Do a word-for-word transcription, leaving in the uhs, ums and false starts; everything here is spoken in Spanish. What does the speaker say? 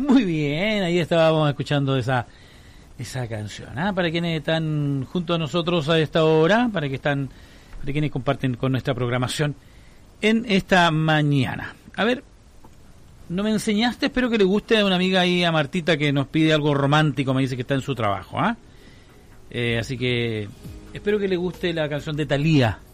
Muy bien, ahí estábamos escuchando esa esa canción, ¿ah? Para quienes están junto a nosotros a esta hora, para que están, para quienes comparten con nuestra programación en esta mañana. A ver, no me enseñaste, espero que le guste a una amiga ahí, a Martita, que nos pide algo romántico, me dice que está en su trabajo, ¿ah? Eh, así que espero que le guste la canción de Thalía.